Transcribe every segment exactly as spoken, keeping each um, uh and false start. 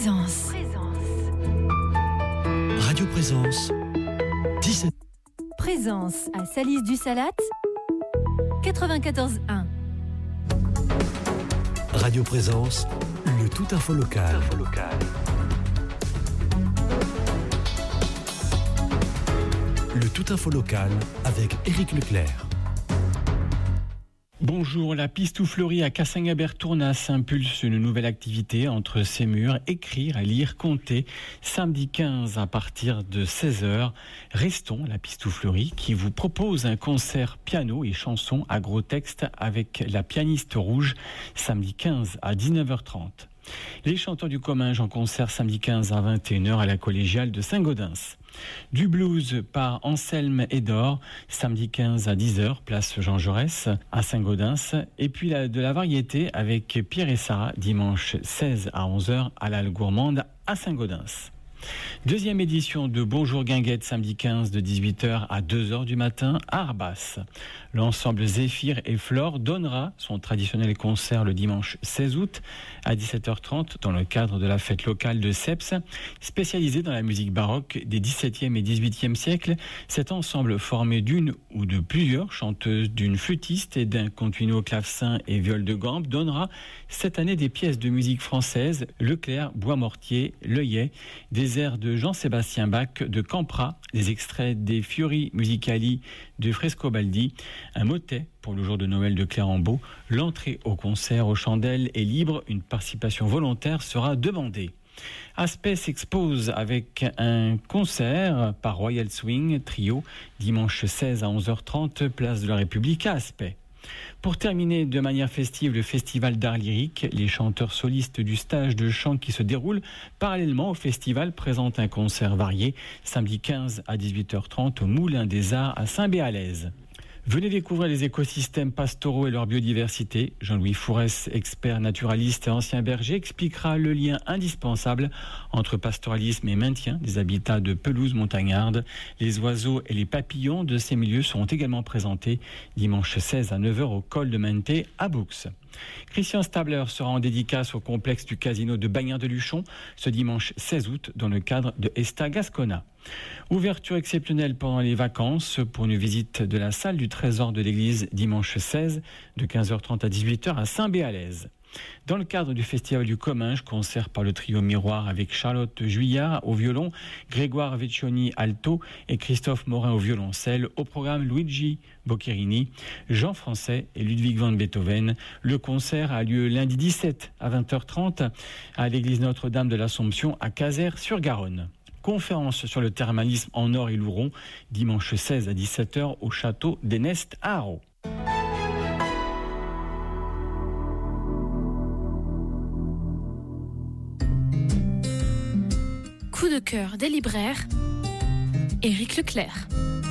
Présence. Radio Présence. dix-sept. Présence à Salis du Salat. quatre-vingt-quatorze un. Radio Présence. Le tout info local. Info local. Le tout info local avec Éric Leclerc. Bonjour, la Pistouflerie à Cassagnabert-Tournas impulse une nouvelle activité entre ses murs, écrire, lire, compter, samedi quinze à partir de seize heures. Restons la Pistouflerie qui vous propose un concert piano et chansons à gros texte avec la pianiste rouge, samedi quinze à dix-neuf heures trente. Les chanteurs du Comminges en concert samedi quinze à vingt et une heures à la collégiale de Saint-Gaudens. Du blues par Anselme Edor, samedi quinze à dix heures, place Jean Jaurès à Saint-Gaudens. Et puis la, de la variété avec Pierre et Sarah, dimanche seize à onze heures à la Gourmande à Saint-Gaudens. Deuxième édition de Bonjour Guinguette, samedi quinze de dix-huit heures à deux heures du matin à Arbas. L'ensemble Zéphyr et Flore donnera son traditionnel concert le dimanche seize août à dix-sept heures trente dans le cadre de la fête locale de Seps, spécialisée dans la musique baroque des dix-septième et dix-huitième siècles. Cet ensemble formé d'une ou de plusieurs chanteuses, d'une flûtiste et d'un continuo clavecin et viol de gambe donnera cette année des pièces de musique française, Leclerc, Bois-Mortier, L'Œillet, des airs de Jean-Sébastien Bach, de Campra, des extraits des Fiori Musicali de Frescobaldi, un motet pour le jour de Noël de Clérambault. L'entrée au concert aux chandelles est libre, une participation volontaire sera demandée. Aspect s'expose avec un concert par Royal Swing Trio, dimanche seize à onze heures trente, place de la République à Aspect. Pour terminer de manière festive le festival d'art lyrique, les chanteurs solistes du stage de chant qui se déroule parallèlement au festival présentent un concert varié samedi quinze à dix-huit heures trente au Moulin des Arts à Saint-Béalaise. Venez découvrir les écosystèmes pastoraux et leur biodiversité. Jean-Louis Fourès, expert naturaliste et ancien berger, expliquera le lien indispensable entre pastoralisme et maintien des habitats de pelouse montagnarde. Les oiseaux et les papillons de ces milieux seront également présentés dimanche seize à neuf heures au col de Menté à Boux. Christian Stabler sera en dédicace au complexe du casino de Bagnères-de-Luchon ce dimanche seize août dans le cadre de Esta Gascona. Ouverture exceptionnelle pendant les vacances pour une visite de la salle du trésor de l'église dimanche seize de quinze heures trente à dix-huit heures à Saint-Béalaise. Dans le cadre du festival du Comminges, concert par le trio Miroir avec Charlotte Juillard au violon, Grégoire Vecchioni alto et Christophe Morin au violoncelle. Au programme Luigi Boccherini, Jean Français et Ludwig van Beethoven. Le concert a lieu lundi dix-sept à vingt heures trente à l'église Notre-Dame de l'Assomption à Cazaires-sur-Garonne. Conférence sur le thermalisme en Or et Louron, dimanche seize à dix-sept heures au château d'Enest à Haro. Coup de cœur des libraires, Éric Leclerc.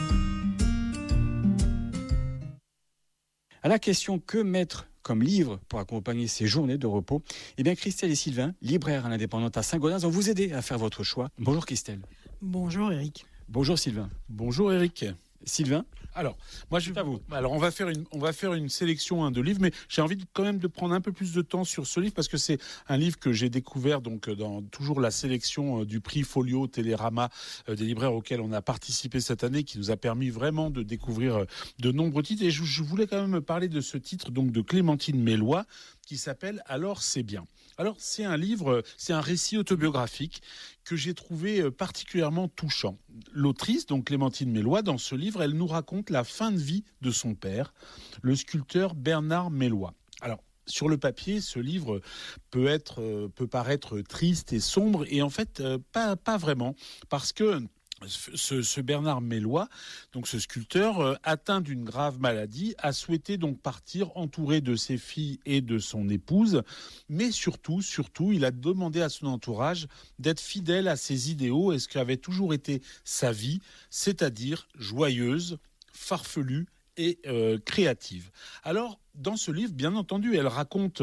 À la question que mettre comme livre pour accompagner ces journées de repos, eh bien Christelle et Sylvain, libraires à l'indépendante à Saint-Gaudens, vont vous aider à faire votre choix. Bonjour Christelle. Bonjour Éric. Bonjour Sylvain. Bonjour Éric. Sylvain. Alors, moi je à vous. Alors on va faire une on va faire une sélection hein, de livres, mais j'ai envie de, quand même de prendre un peu plus de temps sur ce livre parce que c'est un livre que j'ai découvert donc dans toujours la sélection euh, du prix Folio Télérama euh, des libraires auxquels on a participé cette année, qui nous a permis vraiment de découvrir euh, de nombreux titres. Et je, je voulais quand même parler de ce titre donc de Clémentine Mélois, qui s'appelle Alors c'est bien. Alors c'est un livre, c'est un récit autobiographique que j'ai trouvé particulièrement touchant. L'autrice, donc Clémentine Mélois, dans ce livre, elle nous raconte la fin de vie de son père, le sculpteur Bernard Mélois. Alors, sur le papier, ce livre peut être, peut paraître triste et sombre, et en fait, pas, pas vraiment, parce que Ce, ce Bernard Mélois, donc ce sculpteur, euh, atteint d'une grave maladie, a souhaité donc partir entouré de ses filles et de son épouse, mais surtout, surtout, il a demandé à son entourage d'être fidèle à ses idéaux et ce qui avait toujours été sa vie, c'est-à-dire joyeuse, farfelue et euh, créative. Alors, dans ce livre, bien entendu, elle raconte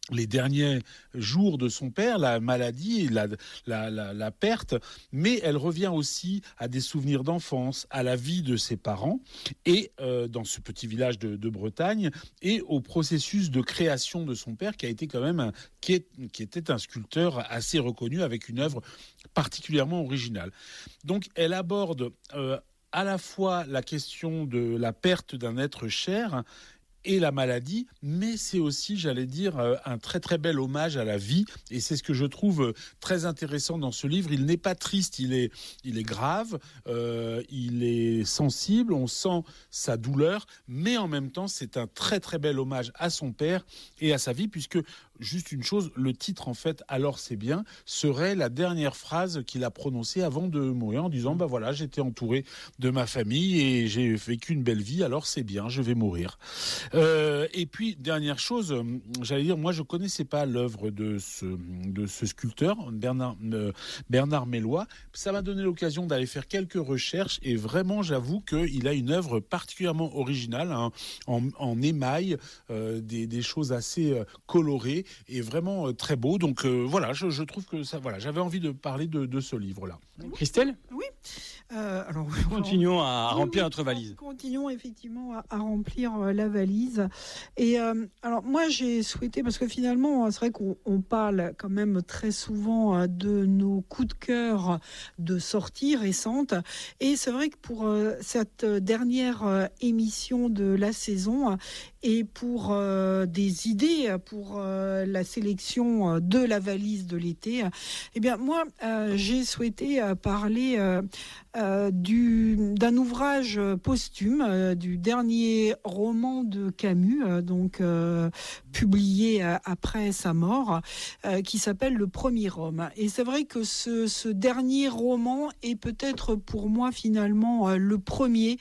les derniers jours de son père, la maladie, la, la, la, la perte, mais elle revient aussi à des souvenirs d'enfance, à la vie de ses parents, et euh, dans ce petit village de, de Bretagne, et au processus de création de son père, qui a été quand même un, qui, est, qui était un sculpteur assez reconnu, avec une œuvre particulièrement originale. Donc elle aborde euh, à la fois la question de la perte d'un être cher, et la maladie, mais c'est aussi, j'allais dire, un très très bel hommage à la vie, et c'est ce que je trouve très intéressant dans ce livre. Il n'est pas triste, il est, il est grave, euh, il est sensible, on sent sa douleur, mais en même temps, c'est un très très bel hommage à son père et à sa vie, puisque, juste une chose, le titre, en fait, « Alors c'est bien », serait la dernière phrase qu'il a prononcée avant de mourir, en disant, bah voilà, j'étais entouré de ma famille et j'ai vécu une belle vie, alors c'est bien, je vais mourir. Euh, et puis, dernière chose, j'allais dire, moi je connaissais pas l'œuvre de ce, de ce sculpteur, Bernard, euh, Bernard Mélois. Ça m'a donné l'occasion d'aller faire quelques recherches et vraiment, j'avoue qu'il a une œuvre particulièrement originale, hein, en, en émail, euh, des, des choses assez euh, colorées et vraiment euh, très beau. Donc euh, voilà, je, je trouve que ça, voilà, j'avais envie de parler de, de ce livre-là. Christelle ? Oui. Euh, alors, continuons à oui, remplir oui, notre valise. Continuons effectivement à, à remplir euh, la valise. Et euh, alors moi j'ai souhaité, parce que finalement c'est vrai qu'on on parle quand même très souvent euh, de nos coups de cœur de sorties récentes. Et c'est vrai que pour euh, cette dernière euh, émission de la saison, et pour euh, des idées pour euh, la sélection de la valise de l'été, eh bien moi euh, j'ai souhaité euh, parler euh, euh, du, d'un ouvrage posthume, euh, du dernier roman de Camus, euh, donc euh, publié euh, après sa mort, euh, qui s'appelle Le Premier Homme. Et c'est vrai que ce, ce dernier roman est peut-être pour moi finalement euh, le premier,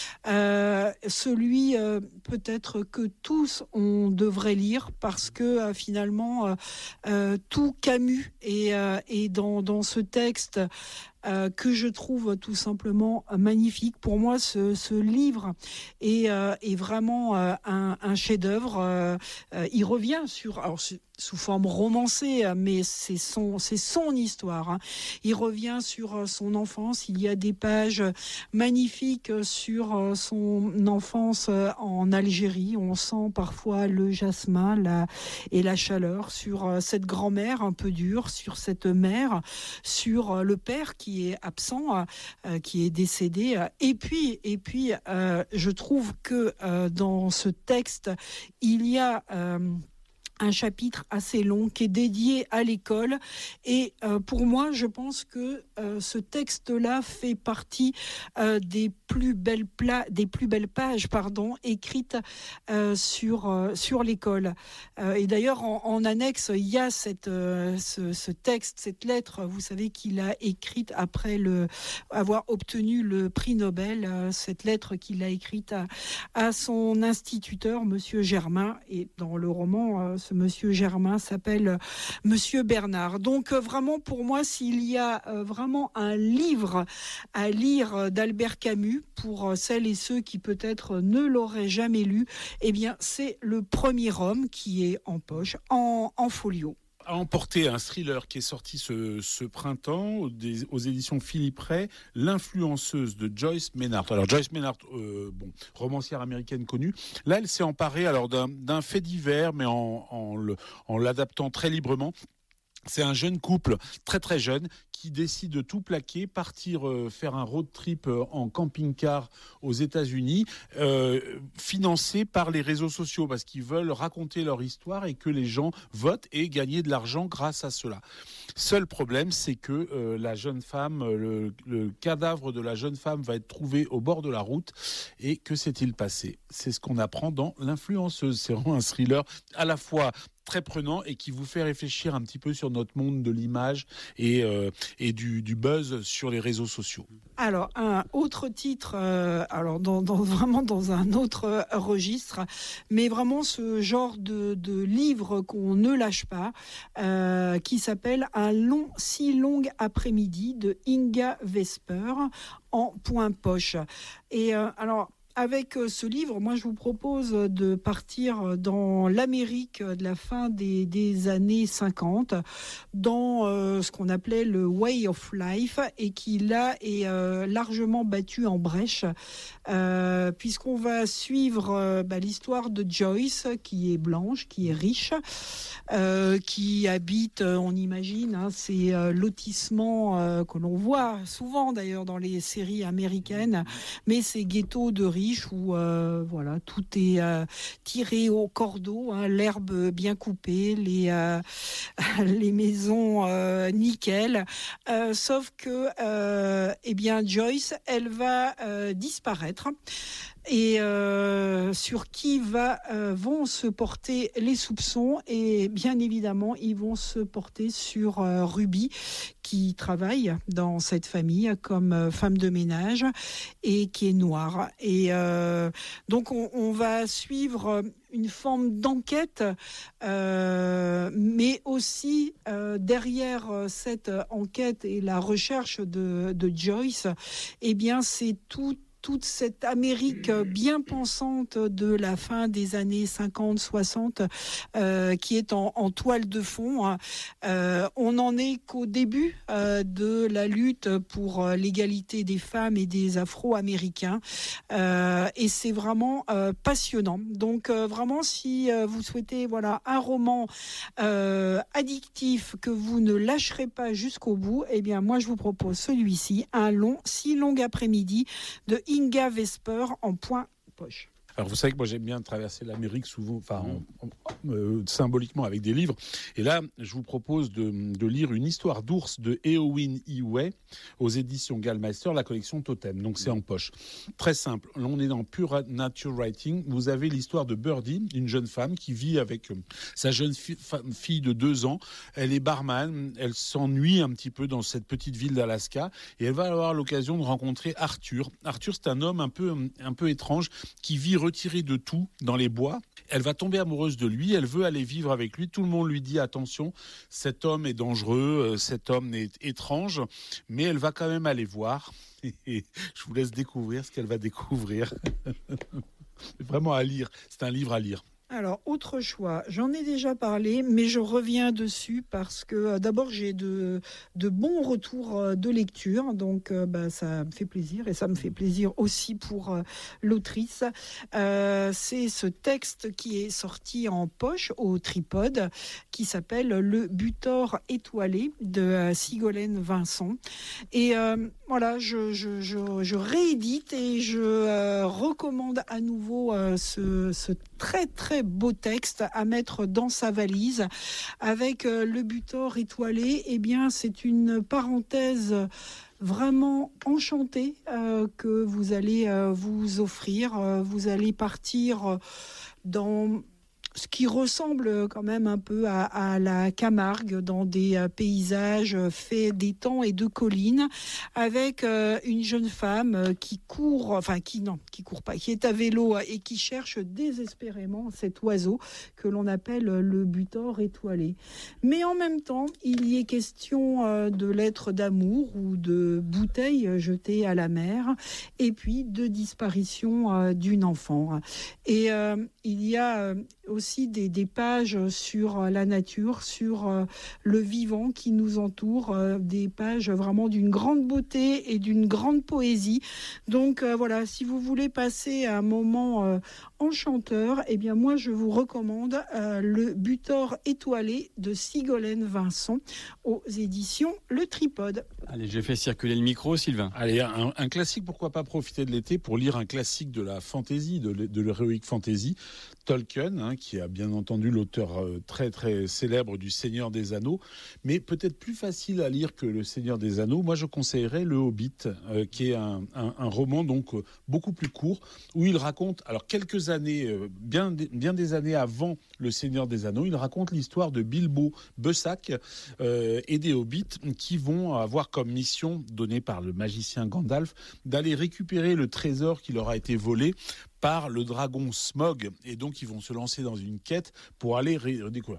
euh, celui euh, peut-être que tous on devrait lire, parce que euh, finalement euh, euh, tout Camus est, euh, est dans, dans ce texte euh, que je trouve tout simplement magnifique. Pour moi, ce, ce livre est, euh, est vraiment euh, un, un chef-d'œuvre. Euh, euh, il revient sur, alors, sous forme romancée, mais c'est son, c'est son histoire, hein. Il revient sur son enfance. Il y a des pages magnifiques sur son enfance en Algérie. On sent parfois le jasmin la, et la chaleur, sur cette grand-mère un peu dure, sur cette mère, sur le père qui est absent, euh, qui est décédé. Et puis, et puis euh, je trouve que euh, dans ce texte, il y a... Euh, un chapitre assez long qui est dédié à l'école, et euh, pour moi je pense que euh, ce texte-là fait partie euh, des plus belles pla- des plus belles pages pardon écrites euh, sur euh, sur l'école. Euh, et d'ailleurs en, en annexe il y a cette euh, ce, ce texte, cette lettre, vous savez, qu'il a écrite après le avoir obtenu le prix Nobel, euh, cette lettre qu'il a écrite à, à son instituteur, Monsieur Germain, et dans le roman euh, ce Monsieur Germain s'appelle Monsieur Bernard. Donc euh, vraiment pour moi, s'il y a euh, vraiment un livre à lire euh, d'Albert Camus, pour euh, celles et ceux qui peut-être ne l'auraient jamais lu, eh bien c'est Le Premier Homme qui est en poche, en, en folio. A emporté un thriller qui est sorti ce, ce printemps des, aux éditions Philippe Ray, L'influenceuse de Joyce Maynard. Alors Joyce Maynard, euh, bon, romancière américaine connue. Là, elle s'est emparée alors d'un, d'un fait divers, mais en, en, le, en l'adaptant très librement. C'est un jeune couple, très très jeune, qui décide de tout plaquer, partir euh, faire un road trip euh, en camping-car aux États-Unis, euh, financé par les réseaux sociaux, parce qu'ils veulent raconter leur histoire et que les gens votent et gagner de l'argent grâce à cela. Seul problème, c'est que euh, la jeune femme, le, le cadavre de la jeune femme va être trouvé au bord de la route. Et que s'est-il passé ? C'est ce qu'on apprend dans L'influenceuse. C'est vraiment un thriller à la fois très prenant et qui vous fait réfléchir un petit peu sur notre monde de l'image et, euh, et du, du buzz sur les réseaux sociaux. Alors, un autre titre, euh, alors dans, dans, vraiment dans un autre registre, mais vraiment ce genre de, de livre qu'on ne lâche pas, euh, qui s'appelle Un long, si long après-midi de Inga Vesper, en point poche. Et euh, alors, avec ce livre, moi je vous propose de partir dans l'Amérique de la fin des, des années cinquante, dans euh, ce qu'on appelait le Way of Life, et qui là est euh, largement battu en brèche, euh, puisqu'on va suivre euh, bah, l'histoire de Joyce, qui est blanche, qui est riche, euh, qui habite, on imagine, hein, ces euh, lotissements euh, que l'on voit souvent d'ailleurs dans les séries américaines, mais ces ghettos de riches où euh, voilà, tout est euh, tiré au cordeau, hein, l'herbe bien coupée, les, euh, les maisons euh, nickel, euh, sauf que euh, eh bien Joyce, elle va euh, disparaître. Et euh, sur qui va, euh, vont se porter les soupçons, et bien évidemment ils vont se porter sur euh, Ruby, qui travaille dans cette famille comme euh, femme de ménage et qui est noire. Et euh, donc on, on va suivre une forme d'enquête, euh, mais aussi euh, derrière cette enquête et la recherche de, de Joyce, eh bien c'est tout toute cette Amérique bien pensante de la fin des années cinquante soixante euh, qui est en, en toile de fond. Euh, on n'en est qu'au début euh, de la lutte pour l'égalité des femmes et des Afro-Américains. Euh, et c'est vraiment euh, passionnant. Donc euh, vraiment, si euh, vous souhaitez voilà, un roman euh, addictif que vous ne lâcherez pas jusqu'au bout, eh bien moi je vous propose celui-ci, un long, si long après-midi de Inga Vesper en point poche. Alors vous savez que moi j'aime bien traverser l'Amérique souvent, enfin en, en, euh, symboliquement avec des livres. Et là, je vous propose de, de lire une histoire d'ours de Eowyn Eway aux éditions Gallmeister, la collection Totem. Donc c'est en poche. Très simple. On est dans pure nature writing. Vous avez l'histoire de Birdie, une jeune femme qui vit avec euh, sa jeune fi- fille de deux ans. Elle est barman. Elle s'ennuie un petit peu dans cette petite ville d'Alaska et elle va avoir l'occasion de rencontrer Arthur. Arthur, c'est un homme un peu un peu étrange qui vit retirée de tout dans les bois. Elle va tomber amoureuse de lui, elle veut aller vivre avec lui. Tout le monde lui dit attention, cet homme est dangereux, cet homme est étrange, mais elle va quand même aller voir. Et je vous laisse découvrir ce qu'elle va découvrir. C'est vraiment à lire, c'est un livre à lire. Alors, autre choix, j'en ai déjà parlé, mais je reviens dessus parce que euh, d'abord, j'ai de, de bons retours euh, de lecture, donc euh, bah, ça me fait plaisir et ça me fait plaisir aussi pour euh, l'autrice. Euh, c'est ce texte qui est sorti en poche au Tripode, qui s'appelle Le Butor étoilé de euh, Sigolène Vincent. Et euh, voilà, je, je, je, je réédite et je euh, recommande à nouveau euh, ce, ce très très beau texte à mettre dans sa valise avec euh, le Butor étoilé. Eh bien, c'est une parenthèse vraiment enchantée euh, que vous allez euh, vous offrir. Euh, vous allez partir dans ce qui ressemble quand même un peu à, à la Camargue, dans des euh, paysages faits d'étangs et de collines, avec euh, une jeune femme euh, qui court, enfin qui non, qui court pas, qui est à vélo et qui cherche désespérément cet oiseau que l'on appelle le Butor étoilé. Mais en même temps, il y est question euh, de lettres d'amour ou de bouteilles jetées à la mer, et puis de disparition euh, d'une enfant. Et euh, il y a euh, aussi des, des pages sur la nature, sur euh, le vivant qui nous entoure, euh, des pages vraiment d'une grande beauté et d'une grande poésie. Donc euh, voilà, si vous voulez passer un moment euh, enchanteur, eh bien moi je vous recommande euh, le Butor étoilé de Sigolène Vincent aux éditions Le Tripode. Allez, j'ai fait circuler le micro, Sylvain. Allez, un, un classique, pourquoi pas profiter de l'été pour lire un classique de la fantasy, de, de l'héroïque fantasy, Tolkien, hein, qui a bien entendu l'auteur euh, très très célèbre du Seigneur des Anneaux, mais peut-être plus facile à lire que le Seigneur des Anneaux. Moi, je conseillerais Le Hobbit, euh, qui est un, un, un roman donc euh, beaucoup plus court, où il raconte, alors quelques années, euh, bien, bien des années avant le Seigneur des Anneaux, il raconte l'histoire de Bilbo Beusac euh, et des Hobbits qui vont avoir comme mission donnée par le magicien Gandalf d'aller récupérer le trésor qui leur a été volé par le dragon Smaug, et donc ils vont se lancer dans une quête pour aller redécouvrir.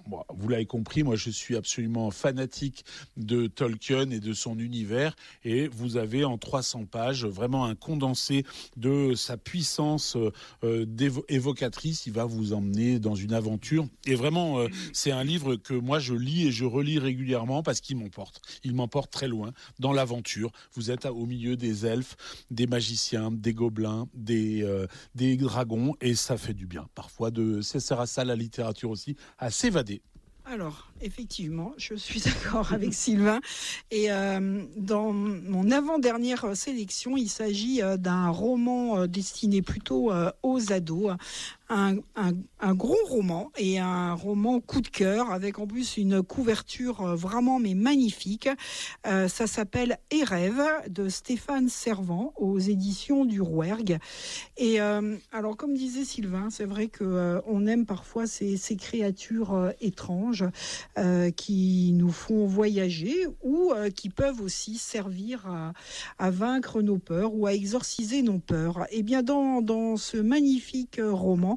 bon, vous l'avez compris, moi je suis absolument fanatique de Tolkien et de son univers, et vous avez en trois cents pages vraiment un condensé de sa puissance euh, évocatrice. Il va vous emmener dans une aventure, et vraiment euh, c'est un livre que moi je lis et je relis régulièrement parce qu'il m'emporte. Il m'emporte très loin dans l'aventure. Vous êtes au milieu des elfes, des magiciens, des gobelins, des, euh, des dragons, et ça fait du bien. Parfois, de, ça sert à ça la littérature aussi, à s'évader. Alors, effectivement, je suis d'accord avec Sylvain. Et euh, dans mon avant-dernière sélection, il s'agit euh, d'un roman euh, destiné plutôt euh, aux ados. Un, un, un gros roman et un roman coup de cœur avec en plus une couverture vraiment mais magnifique. Euh, ça s'appelle Et rêve de Stéphane Servan aux éditions du Rouergue. Et euh, alors comme disait Sylvain, c'est vrai que euh, on aime parfois ces, ces créatures euh, étranges euh, qui nous font voyager ou euh, qui peuvent aussi servir à, à vaincre nos peurs ou à exorciser nos peurs. Et bien dans, dans ce magnifique roman,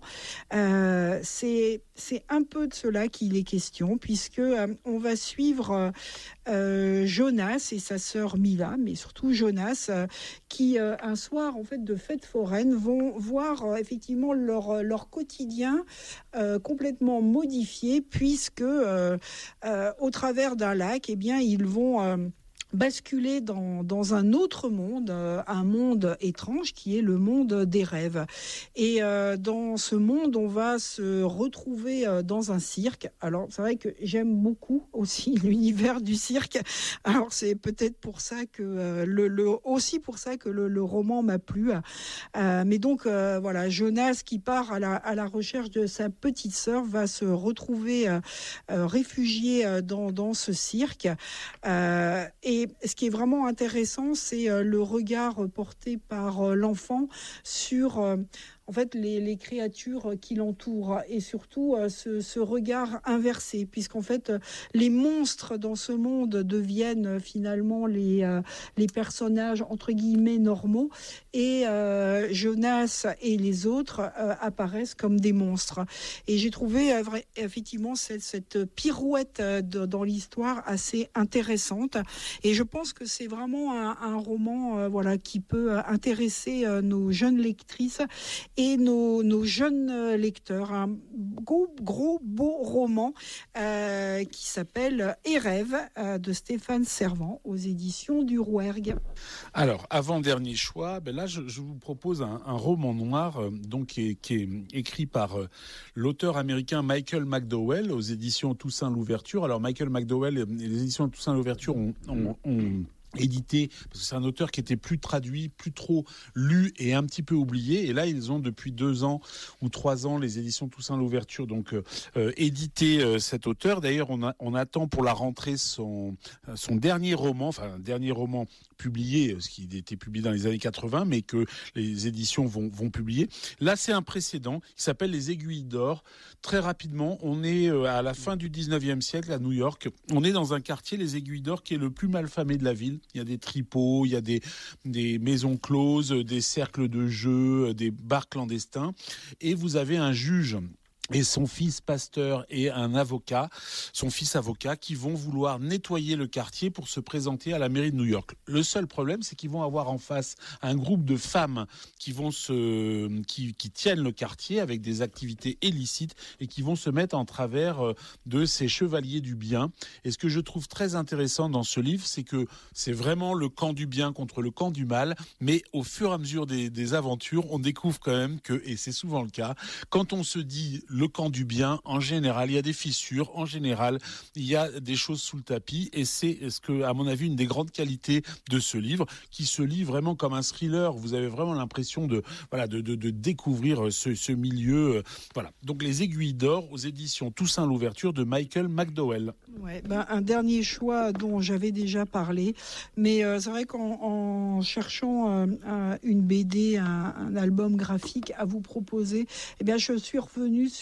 Euh, c'est, c'est un peu de cela qu'il est question, puisque euh, on va suivre euh, Jonas et sa sœur Mila, mais surtout Jonas, euh, qui euh, un soir en fait de fête foraine vont voir euh, effectivement leur leur quotidien euh, complètement modifié, puisque euh, euh, au travers d'un lac, eh bien ils vont euh, basculer dans, dans un autre monde, euh, un monde étrange qui est le monde des rêves. Et euh, dans ce monde, on va se retrouver euh, dans un cirque. Alors, c'est vrai que j'aime beaucoup aussi l'univers du cirque. Alors, c'est peut-être pour ça que euh, le, le aussi pour ça que le, le roman m'a plu. Euh, mais donc, euh, voilà, Jonas qui part à la, à la recherche de sa petite sœur va se retrouver euh, euh, réfugié dans, dans ce cirque. Euh, et Et ce qui est vraiment intéressant, c'est le regard porté par l'enfant sur en fait les, les créatures qui l'entourent, et surtout ce, ce regard inversé, puisqu'en fait les monstres dans ce monde deviennent finalement les, les personnages entre guillemets normaux, et euh, Jonas et les autres euh, apparaissent comme des monstres. Et j'ai trouvé euh, effectivement cette, cette pirouette de, dans l'histoire assez intéressante, et je pense que c'est vraiment un, un roman euh, voilà, qui peut intéresser euh, nos jeunes lectrices et nos, nos jeunes lecteurs. Un gros, gros beau roman euh, qui s'appelle Et rêve euh, de Stéphane Servan aux éditions du Rouergue. Alors, avant-dernier choix, ben là je, je vous propose un, un roman noir euh, donc, qui, est, qui est écrit par euh, l'auteur américain Michael McDowell aux éditions Toussaint Louverture. Alors Michael McDowell et les éditions Toussaint Louverture ont, ont, ont édité, parce que c'est un auteur qui était plus traduit, plus trop lu et un petit peu oublié. Et là, ils ont depuis deux ans ou trois ans, les éditions Toussaint Louverture, donc euh, édité euh, cet auteur. D'ailleurs, on, a, on attend pour la rentrée son, son dernier roman, enfin un dernier roman publié, ce qui était publié dans les années quatre-vingts, mais que les éditions vont, vont publier. Là, c'est un précédent qui s'appelle Les Aiguilles d'Or. Très rapidement, on est à la fin du dix-neuvième siècle à New York. On est dans un quartier, Les Aiguilles d'Or, qui est le plus malfamé de la ville. Il y a des tripots, il y a des, des maisons closes, des cercles de jeux, des bars clandestins. Et vous avez un juge et son fils pasteur et un avocat, son fils avocat, qui vont vouloir nettoyer le quartier pour se présenter à la mairie de New York. Le seul problème, c'est qu'ils vont avoir en face un groupe de femmes qui vont se, qui, qui tiennent le quartier avec des activités illicites et qui vont se mettre en travers de ces chevaliers du bien. Et ce que je trouve très intéressant dans ce livre, c'est que c'est vraiment le camp du bien contre le camp du mal, mais au fur et à mesure des, des aventures, on découvre quand même que, et c'est souvent le cas, quand on se dit le camp du bien, en général, il y a des fissures, en général, il y a des choses sous le tapis, et c'est ce que, à mon avis, une des grandes qualités de ce livre, qui se lit vraiment comme un thriller. Vous avez vraiment l'impression de, voilà, de, de, de découvrir ce, ce milieu. Voilà. Donc, Les Aiguilles d'Or aux éditions Toussaint Louverture de Michael McDowell. Ouais, ben, un dernier choix dont j'avais déjà parlé, mais euh, c'est vrai qu'en en cherchant euh, un, une B D, un, un album graphique à vous proposer, eh bien, je suis revenue sur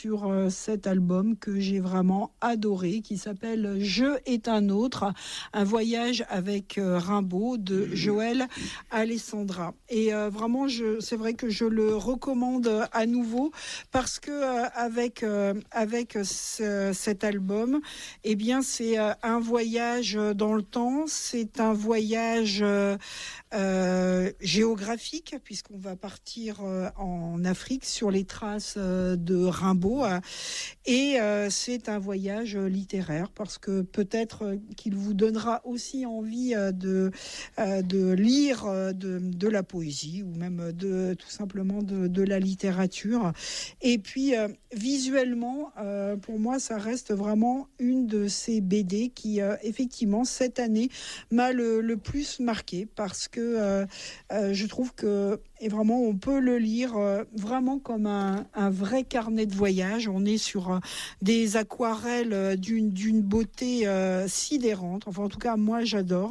sur euh, cet album que j'ai vraiment adoré, qui s'appelle « Je est un autre », un voyage avec euh, Rimbaud de Joël Alessandra. Et euh, vraiment, je, c'est vrai que je le recommande à nouveau parce que euh, avec euh, avec ce, cet album, eh bien, c'est euh, un voyage dans le temps, c'est un voyage euh, euh, géographique puisqu'on va partir euh, en Afrique sur les traces euh, de Rimbaud euh, et euh, c'est un voyage littéraire parce que peut-être euh, qu'il vous donnera aussi envie euh, de euh, de lire euh, de, de la poésie ou même de tout simplement de, de la littérature. Et puis euh, visuellement, euh, pour moi, ça reste vraiment une de ces B D qui euh, effectivement cette année m'a le, le plus marqué parce que euh, euh, je trouve que et vraiment on peut le lire euh, vraiment comme un, un vrai carnet de voyage. On est sur euh, des aquarelles euh, d'une, d'une beauté euh, sidérante. Enfin en tout cas moi j'adore.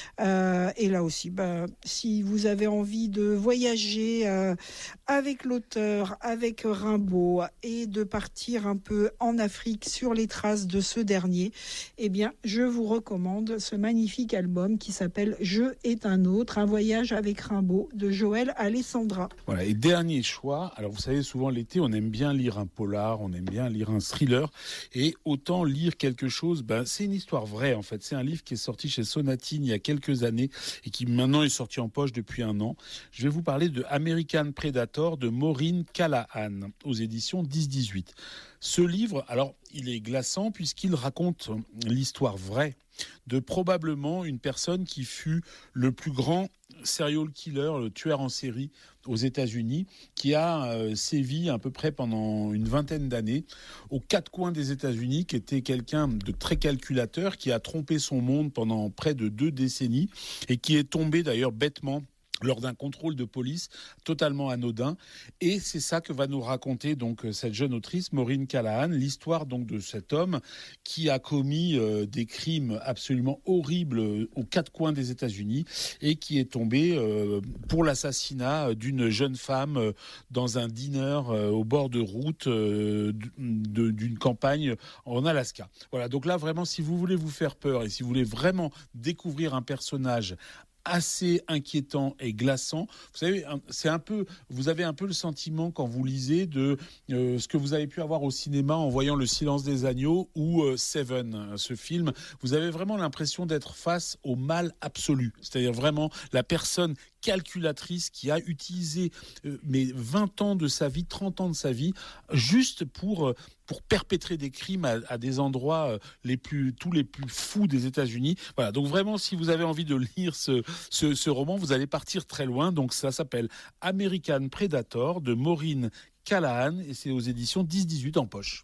Euh, et là aussi, bah, si vous avez envie de voyager euh, avec l'auteur, avec Rimbaud et de partir un peu en Afrique sur les traces de ce dernier, eh bien je vous recommande ce magnifique album qui s'appelle « Je est un autre », un voyage avec Rimbaud de Joël Alessandra. Voilà, et dernier choix, alors vous savez souvent l'été on aime bien lire un polar, on aime bien lire un thriller, et autant lire quelque chose, ben, c'est une histoire vraie en fait, c'est un livre qui est sorti chez Sonatine il y a quelques années et qui maintenant est sorti en poche depuis un an. Je vais vous parler de American Predator de Maureen Callahan aux éditions dix dix-huit. Ce livre, alors il est glaçant puisqu'il raconte l'histoire vraie de probablement une personne qui fut le plus grand serial killer, le tueur en série aux États-Unis, qui a euh, sévi à peu près pendant une vingtaine d'années aux quatre coins des États-Unis, qui était quelqu'un de très calculateur, qui a trompé son monde pendant près de deux décennies et qui est tombé d'ailleurs bêtement lors d'un contrôle de police totalement anodin. Et c'est ça que va nous raconter donc cette jeune autrice, Maureen Callahan, l'histoire donc de cet homme qui a commis euh, des crimes absolument horribles euh, aux quatre coins des États-Unis et qui est tombé euh, pour l'assassinat d'une jeune femme euh, dans un diner euh, au bord de route euh, de, d'une campagne en Alaska. Voilà, donc là vraiment, si vous voulez vous faire peur et si vous voulez vraiment découvrir un personnage assez inquiétant et glaçant. Vous savez, c'est un peu, vous avez un peu le sentiment quand vous lisez de euh, ce que vous avez pu avoir au cinéma en voyant Le Silence des agneaux ou euh, Seven, ce film. Vous avez vraiment l'impression d'être face au mal absolu. C'est-à-dire vraiment la personne calculatrice qui a utilisé euh, mais vingt ans de sa vie, trente ans de sa vie, juste pour... Euh, pour perpétrer des crimes à, à des endroits les plus, tous les plus fous des États-Unis. Voilà, donc vraiment, si vous avez envie de lire ce, ce, ce roman, vous allez partir très loin. Donc ça s'appelle American Predator de Maureen Callahan et c'est aux éditions dix dix-huit en poche.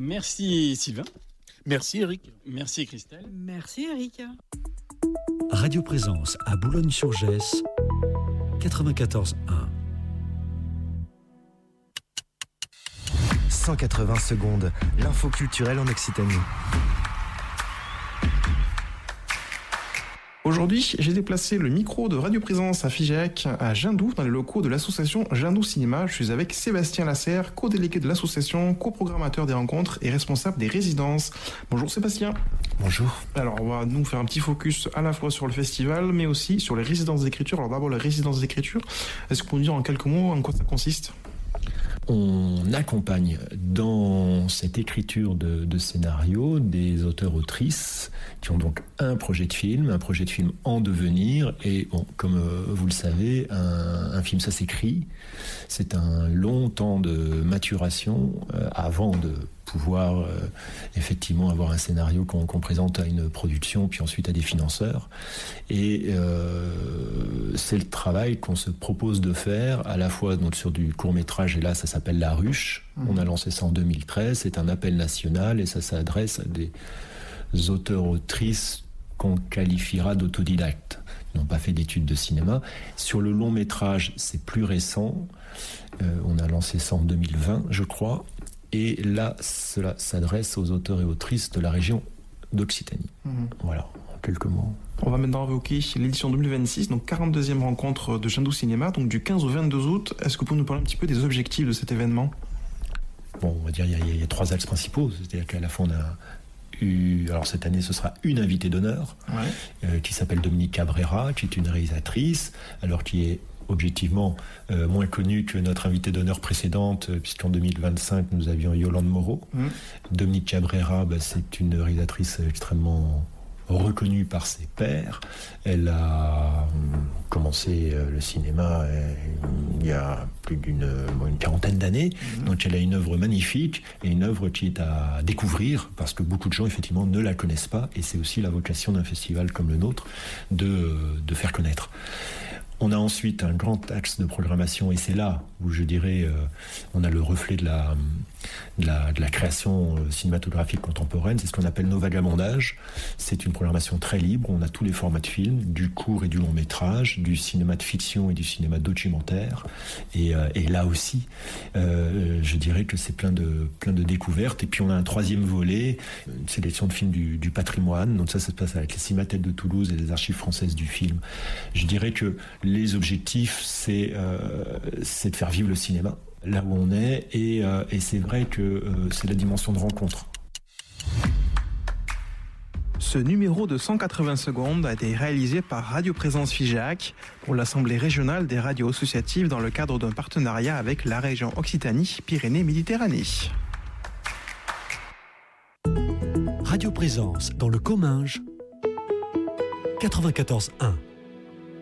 Merci Sylvain. Merci Eric. Merci Christelle. Merci Eric. Radio Présence à Boulogne-sur-Gesse, quatre-vingt-quatorze un. cent quatre-vingts secondes, l'info culturelle en Occitanie. Aujourd'hui, j'ai déplacé le micro de Radio Présence à Figeac, à Jindou, dans les locaux de l'association Jindou Cinéma. Je suis avec Sébastien Lasserre, co-délégué de l'association, coprogrammateur des rencontres et responsable des résidences. Bonjour Sébastien. Bonjour. Alors, on va nous faire un petit focus à la fois sur le festival, mais aussi sur les résidences d'écriture. Alors d'abord, les résidences d'écriture. Est-ce qu'on peut nous dire en quelques mots en quoi ça consiste ? On accompagne dans cette écriture de, de scénario des auteurs-autrices qui ont donc un projet de film, un projet de film en devenir. Et bon, comme euh, vous le savez, un, un film, ça s'écrit. C'est un long temps de maturation euh, avant de pouvoir euh, effectivement avoir un scénario qu'on, qu'on présente à une production, puis ensuite à des financeurs. Et euh, c'est le travail qu'on se propose de faire, à la fois donc, sur du court-métrage, et là ça s'appelle La Ruche. Mmh. On a lancé ça en deux mille treize, c'est un appel national, et ça s'adresse à des auteurs-autrices qu'on qualifiera d'autodidactes. Ils n'ont pas fait d'études de cinéma. Sur le long-métrage, c'est plus récent. Euh, on a lancé ça en deux mille vingt, je crois. Et là, cela s'adresse aux auteurs et autrices de la région d'Occitanie. Mmh. Voilà, en quelques mots. On va maintenant évoquer l'édition deux mille vingt-six, donc quarante-deuxième rencontre de Jindou Cinéma, donc du quinze au vingt-deux août. Est-ce que vous pouvez nous parler un petit peu des objectifs de cet événement ? bon, on va dire il y, a, il y a trois axes principaux, c'est-à-dire qu'à la fois on a eu, alors cette année ce sera une invitée d'honneur, ouais. euh, qui s'appelle Dominique Cabrera, qui est une réalisatrice, alors qui est objectivement euh, moins connue que notre invitée d'honneur précédente, euh, puisqu'en deux mille vingt-cinq nous avions Yolande Moreau. Mmh. Dominique Cabrera, bah, c'est une réalisatrice extrêmement reconnue par ses pairs. Elle a commencé euh, le cinéma euh, il y a plus d'une bon, une quarantaine d'années, mmh. donc elle a une œuvre magnifique et une œuvre qui est à découvrir parce que beaucoup de gens effectivement ne la connaissent pas, et c'est aussi la vocation d'un festival comme le nôtre de, de faire connaître. On a ensuite un grand axe de programmation, et c'est là où je dirais euh, on a le reflet de la, de la, de la création cinématographique contemporaine. C'est ce qu'on appelle nos vagabondages. C'est une programmation très libre. On a tous les formats de films, du court et du long métrage, du cinéma de fiction et du cinéma documentaire. Et, euh, et là aussi, euh, je dirais que c'est plein de, plein de découvertes. Et puis on a un troisième volet, une sélection de films du, du patrimoine. Donc ça, ça se passe avec les Cinémathèques de Toulouse et les Archives françaises du film. Je dirais que les objectifs, c'est, euh, c'est de faire vivre le cinéma là où on est, et, euh, et c'est vrai que euh, c'est la dimension de rencontre. Ce numéro de cent quatre-vingts secondes a été réalisé par Radio Présence Figeac pour l'Assemblée régionale des radios associatives dans le cadre d'un partenariat avec la région Occitanie-Pyrénées-Méditerranée. Radio Présence dans le Comminges, quatre-vingt-quatorze un.